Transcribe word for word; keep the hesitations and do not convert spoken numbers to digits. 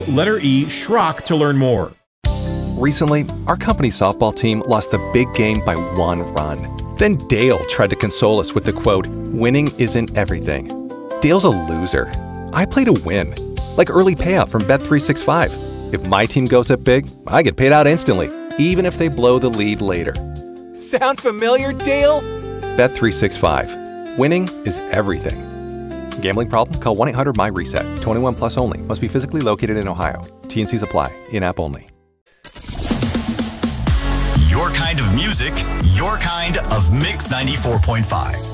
Letter E, Schrock to learn more. Recently, our company softball team lost the big game by one run. Then Dale tried to console us with the quote, "Winning isn't everything." Dale's a loser. I play to win, like early payout from Bet three sixty-five. If my team goes up big, I get paid out instantly, even if they blow the lead later. Sound familiar, Dale? Bet three sixty-five. Winning is everything. Gambling problem? Call one eight hundred M Y reset. twenty-one plus only. Must be physically located in Ohio. T and Cs apply. In-app only. Your kind of music, your kind of Mix ninety-four point five.